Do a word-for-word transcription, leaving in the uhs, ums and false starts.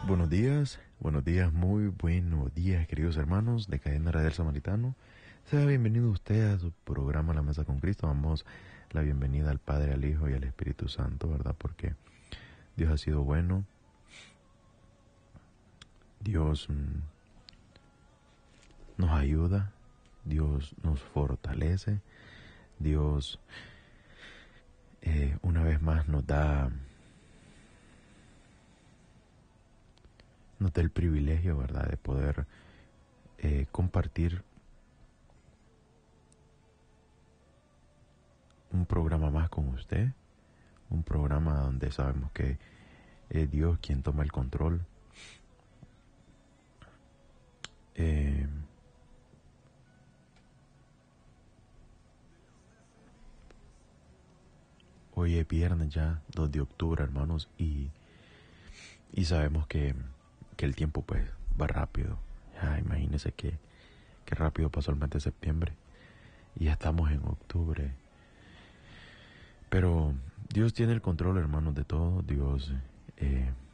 Buenos días, buenos días, muy buenos días, queridos hermanos de Cadena Radial Samaritano. Sea bienvenido usted a su programa La Mesa con Cristo. Damos la bienvenida al Padre, al Hijo y al Espíritu Santo, ¿verdad? Porque Dios ha sido bueno. Dios mmm, nos ayuda, Dios nos fortalece, Dios eh, una vez más nos da, nos da el privilegio, ¿verdad?, de poder eh, compartir un programa más con usted, un programa donde sabemos que es Dios quien toma el control. Eh, hoy es viernes ya, dos de octubre, hermanos, y, y sabemos que, que el tiempo pues va rápido. Ya imagínense que, que rápido pasó el mes de septiembre y ya estamos en octubre. Pero Dios tiene el control, hermanos, de todo. Dios eh,